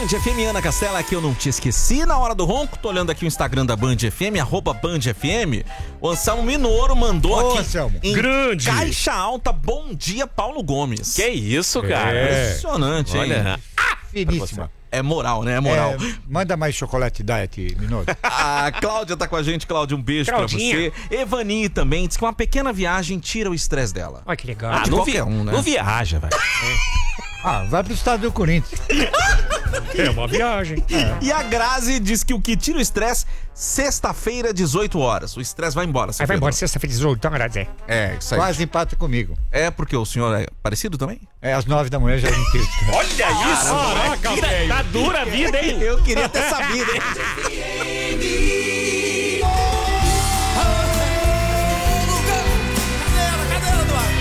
Band FM, Ana Castela, aqui eu não te esqueci na hora do ronco. Tô olhando aqui o Instagram da Band FM, @BandFM. O Anselmo Minoro mandou aqui Anselmo. em Grande. caixa alta, bom dia, Paulo Gomes. Que isso, cara? Impressionante, hein? Olha, Finíssima. É moral, né? É moral. Manda mais chocolate diet, Minoro. A Cláudia tá com a gente. Cláudia, um beijo Claudinha. pra você. Evani também diz que uma pequena viagem tira o estresse dela. Olha que legal. de não, qualquer um, né? não viaja, velho. Vai pro estado do Corinthians. É uma viagem. E a Grazi diz que o que tira o estresse, sexta-feira, 18 horas. O estresse vai embora. seu Aí vai Pedro. embora sexta-feira 18, então, Grazé. É, isso aí. Quase empata comigo. É porque o senhor é parecido também? Às 9 da manhã já me texto. Olha isso! Caraca, velho. Tá dura a vida, hein? Eu queria ter sabido, hein?